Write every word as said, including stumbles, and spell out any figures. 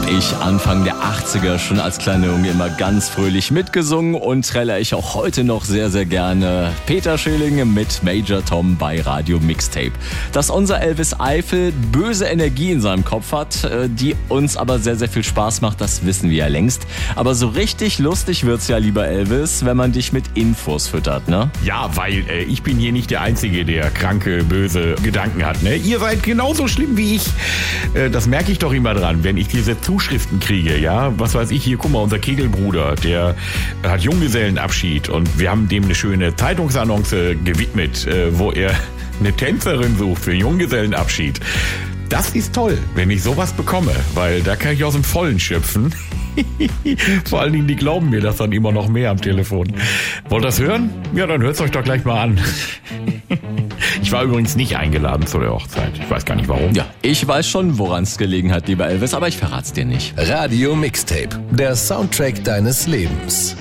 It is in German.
ich Anfang der achtziger schon als kleiner Junge immer ganz fröhlich mitgesungen und trällere ich auch heute noch sehr, sehr gerne Peter Schilling mit Major Tom bei Radio Mixtape. Dass unser Elvis Eifel böse Energie in seinem Kopf hat, die uns aber sehr, sehr viel Spaß macht, das wissen wir ja längst. Aber so richtig lustig wird's ja, lieber Elvis, wenn man dich mit Infos füttert, ne? Ja, weil äh, ich bin hier nicht der Einzige, der kranke, böse Gedanken hat, ne? Ihr seid genauso schlimm wie ich. Äh, das merke ich doch immer dran, wenn ich diese Zuschriften kriege, ja? Was weiß ich, hier, guck mal, unser Kegelbruder, der hat Junggesellenabschied und wir haben dem eine schöne Zeitungsannonce gewidmet, äh, wo er eine Tänzerin sucht für Junggesellenabschied. Das ist toll, wenn ich sowas bekomme, weil da kann ich aus dem Vollen schöpfen. Vor allen Dingen, die glauben mir das dann immer noch mehr am Telefon. Wollt ihr das hören? Ja, dann hört's euch doch gleich mal an. Ich war übrigens nicht eingeladen zu der Hochzeit. Ich weiß gar nicht warum. Ja, ich weiß schon, woran es gelegen hat, lieber Elvis, aber ich verrat's dir nicht. Radio Mixtape, der Soundtrack deines Lebens.